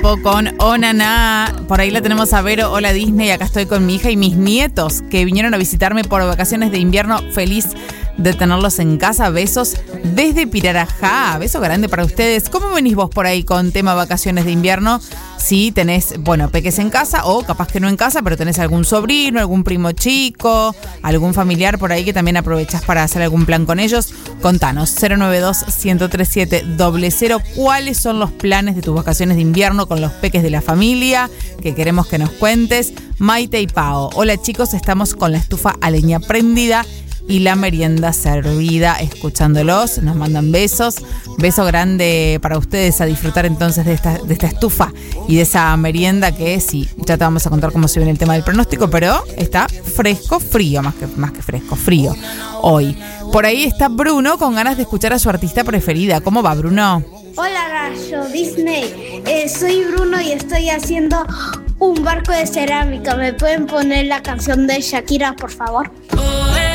Con Onaná, por ahí la tenemos a Vero. Hola Disney, acá estoy con mi hija y mis nietos que vinieron a visitarme por vacaciones de invierno. Feliz de tenerlos en casa. Besos desde Pirarajá. Beso grande para ustedes. ¿Cómo venís vos por ahí con tema vacaciones de invierno? Si tenés, peques en casa o capaz que no en casa, pero tenés algún sobrino, algún primo chico, algún familiar por ahí que también aprovechás para hacer algún plan con ellos. Contanos, 092-137-00. ¿Cuáles son los planes de tus vacaciones de invierno con los peques de la familia? Que queremos que nos cuentes. Maite y Pao. Hola chicos, estamos con la estufa a leña prendida y la merienda servida, escuchándolos. Nos mandan besos. Beso grande para ustedes, a disfrutar entonces de esta estufa y de esa merienda que sí, ya te vamos a contar cómo se viene el tema del pronóstico, pero está fresco, frío, más que fresco, frío hoy. Por ahí está Bruno con ganas de escuchar a su artista preferida. ¿Cómo va, Bruno? Hola, Gallo Disney. Soy Bruno y estoy haciendo un barco de cerámica. ¿Me pueden poner la canción de Shakira, por favor?